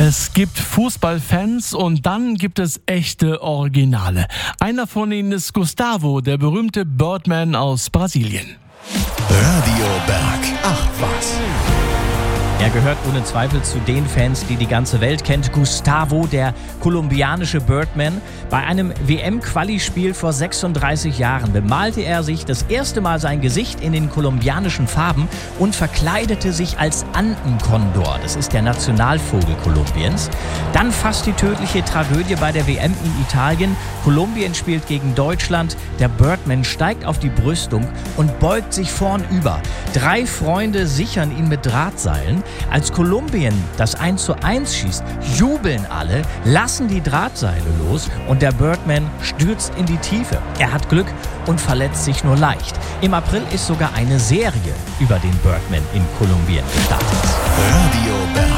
Es gibt Fußballfans und dann gibt es echte Originale. Einer von ihnen ist Gustavo, der berühmte Birdman aus Brasilien. Radio Berg. Ach was. Er gehört ohne Zweifel zu den Fans, die die ganze Welt kennt. Gustavo, der kolumbianische Birdman. Bei einem WM-Quali-Spiel vor 36 Jahren bemalte er sich das erste Mal sein Gesicht in den kolumbianischen Farben und verkleidete sich als Andenkondor. Das ist der Nationalvogel Kolumbiens. Dann fast die tödliche Tragödie bei der WM in Italien. Kolumbien spielt gegen Deutschland. Der Birdman steigt auf die Brüstung und beugt sich vornüber. 3 Freunde sichern ihn mit Drahtseilen. Als Kolumbien das 1:1 schießt, jubeln alle, lassen die Drahtseile los und der Birdman stürzt in die Tiefe. Er hat Glück und verletzt sich nur leicht. Im April ist sogar eine Serie über den Birdman in Kolumbien gestartet. Radio Berg.